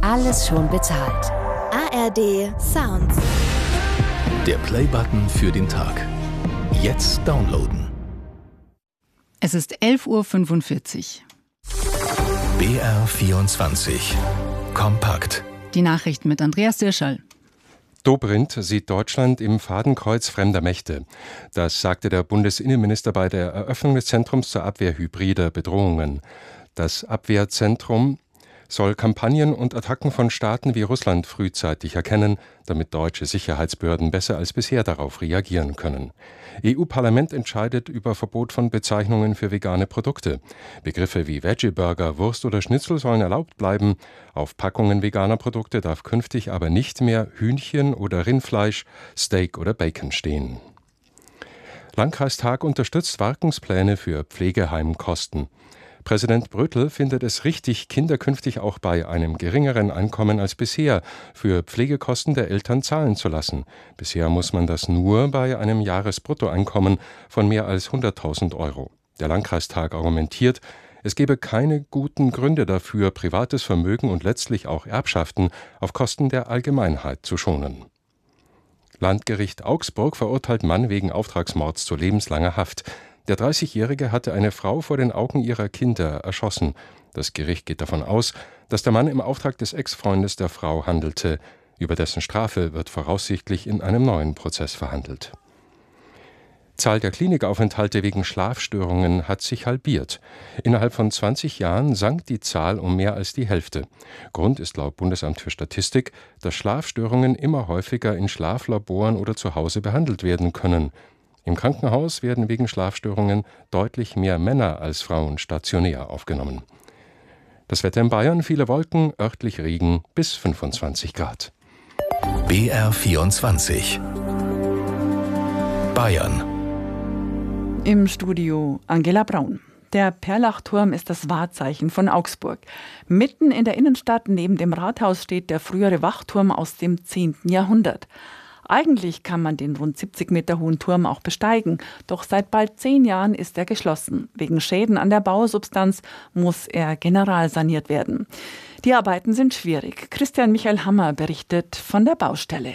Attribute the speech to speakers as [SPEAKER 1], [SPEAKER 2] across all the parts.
[SPEAKER 1] alles schon bezahlt.
[SPEAKER 2] ARD Sounds.
[SPEAKER 3] Der Playbutton für den Tag. Jetzt downloaden.
[SPEAKER 4] Es ist 11:45 Uhr.
[SPEAKER 3] BR24 Kompakt.
[SPEAKER 4] Die Nachrichten mit Andreas Dirschall.
[SPEAKER 5] Dobrindt sieht Deutschland im Fadenkreuz fremder Mächte. Das sagte der Bundesinnenminister bei der Eröffnung des Zentrums zur Abwehr hybrider Bedrohungen. Das Abwehrzentrum soll Kampagnen und Attacken von Staaten wie Russland frühzeitig erkennen, damit deutsche Sicherheitsbehörden besser als bisher darauf reagieren können. EU-Parlament entscheidet über Verbot von Bezeichnungen für vegane Produkte. Begriffe wie Veggie-Burger, Wurst oder Schnitzel sollen erlaubt bleiben. Auf Packungen veganer Produkte darf künftig aber nicht mehr Hühnchen oder Rindfleisch, Steak oder Bacon stehen. Landkreistag unterstützt Wartungspläne für Pflegeheimkosten. Präsident Bröttl findet es richtig, Kinder künftig auch bei einem geringeren Einkommen als bisher für Pflegekosten der Eltern zahlen zu lassen. Bisher muss man das nur bei einem Jahresbruttoeinkommen von mehr als 100.000 Euro. Der Landkreistag argumentiert, es gebe keine guten Gründe dafür, privates Vermögen und letztlich auch Erbschaften auf Kosten der Allgemeinheit zu schonen. Landgericht Augsburg verurteilt Mann wegen Auftragsmords zu lebenslanger Haft. Der 30-Jährige hatte eine Frau vor den Augen ihrer Kinder erschossen. Das Gericht geht davon aus, dass der Mann im Auftrag des Ex-Freundes der Frau handelte. Über dessen Strafe wird voraussichtlich in einem neuen Prozess verhandelt. Zahl der Klinikaufenthalte wegen Schlafstörungen hat sich halbiert. Innerhalb von 20 Jahren sank die Zahl um mehr als die Hälfte. Grund ist laut Bundesamt für Statistik, dass Schlafstörungen immer häufiger in Schlaflaboren oder zu Hause behandelt werden können. Im Krankenhaus werden wegen Schlafstörungen deutlich mehr Männer als Frauen stationär aufgenommen. Das Wetter in Bayern, viele Wolken, örtlich Regen bis 25 Grad.
[SPEAKER 3] BR24 Bayern.
[SPEAKER 4] Im Studio Angela Braun. Der Perlachturm ist das Wahrzeichen von Augsburg. Mitten in der Innenstadt neben dem Rathaus steht der frühere Wachturm aus dem 10. Jahrhundert. Eigentlich kann man den rund 70 Meter hohen Turm auch besteigen, doch seit bald 10 Jahren ist er geschlossen. Wegen Schäden an der Bausubstanz muss er generalsaniert werden. Die Arbeiten sind schwierig. Christian Michael Hammer berichtet von der Baustelle.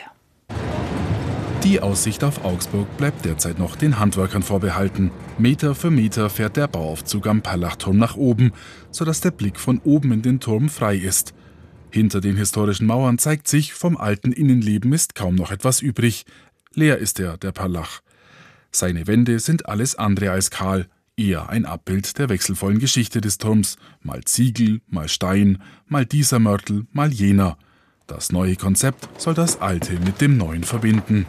[SPEAKER 6] Die Aussicht auf Augsburg bleibt derzeit noch den Handwerkern vorbehalten. Meter für Meter fährt der Bauaufzug am Perlachturm nach oben, sodass der Blick von oben in den Turm frei ist. Hinter den historischen Mauern zeigt sich, vom alten Innenleben ist kaum noch etwas übrig. Leer ist der Perlach. Seine Wände sind alles andere als kahl, eher ein Abbild der wechselvollen Geschichte des Turms. Mal Ziegel, mal Stein, mal dieser Mörtel, mal jener. Das neue Konzept soll das Alte mit dem Neuen verbinden.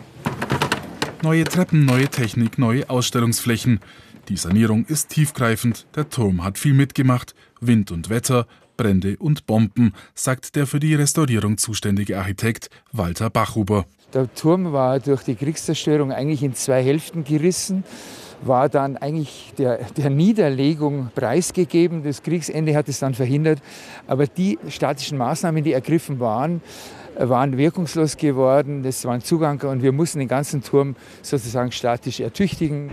[SPEAKER 6] Neue Treppen, neue Technik, neue Ausstellungsflächen. Die Sanierung ist tiefgreifend, der Turm hat viel mitgemacht, Wind und Wetter, Brände und Bomben, sagt der für die Restaurierung zuständige Architekt Walter Bachhuber.
[SPEAKER 7] Der Turm war durch die Kriegszerstörung eigentlich in 2 Hälften gerissen, war dann eigentlich der Niederlegung preisgegeben. Das Kriegsende hat es dann verhindert. Aber die statischen Maßnahmen, die ergriffen waren wirkungslos geworden. Das war ein Zuganker und wir mussten den ganzen Turm sozusagen statisch ertüchtigen.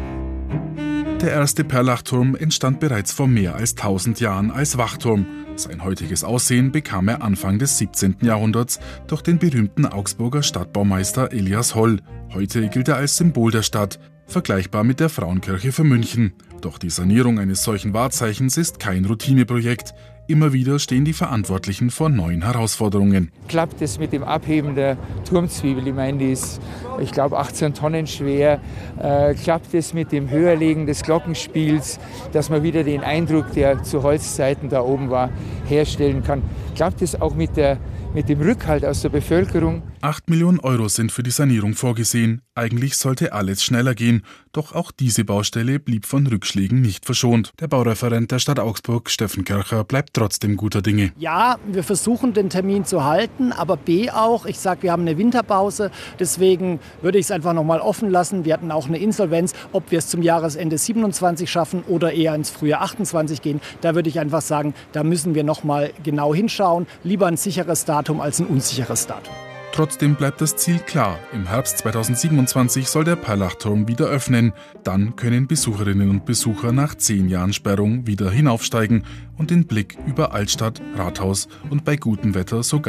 [SPEAKER 6] Der erste Perlachturm entstand bereits vor mehr als 1000 Jahren als Wachturm. Sein heutiges Aussehen bekam er Anfang des 17. Jahrhunderts durch den berühmten Augsburger Stadtbaumeister Elias Holl. Heute gilt er als Symbol der Stadt, vergleichbar mit der Frauenkirche für München. Doch die Sanierung eines solchen Wahrzeichens ist kein Routineprojekt. Immer wieder stehen die Verantwortlichen vor neuen Herausforderungen.
[SPEAKER 7] Klappt es mit dem Abheben der Turmzwiebel? Ich meine, die ist, ich glaube, 18 Tonnen schwer. Klappt es mit dem Höherlegen des Glockenspiels, dass man wieder den Eindruck, der zu Holzzeiten da oben war, herstellen kann? Klappt es auch mit dem Rückhalt aus der Bevölkerung?
[SPEAKER 6] 8 Millionen Euro sind für die Sanierung vorgesehen. Eigentlich sollte alles schneller gehen. Doch auch diese Baustelle blieb von Rückschlägen nicht verschont. Der Baureferent der Stadt Augsburg, Steffen Kircher, bleibt trotzdem guter Dinge.
[SPEAKER 8] Ja, wir versuchen den Termin zu halten, aber B auch. Ich sage, wir haben eine Winterpause. Deswegen würde ich es einfach noch mal offen lassen. Wir hatten auch eine Insolvenz. Ob wir es zum Jahresende 27 schaffen oder eher ins Frühjahr 28 gehen, da würde ich einfach sagen, da müssen wir noch mal genau hinschauen. Lieber ein sicheres Datum als ein unsicheres Datum.
[SPEAKER 6] Trotzdem bleibt das Ziel klar. Im Herbst 2027 soll der Perlachturm wieder öffnen. Dann können Besucherinnen und Besucher nach 10 Jahren Sperrung wieder hinaufsteigen und den Blick über Altstadt, Rathaus und bei gutem Wetter sogar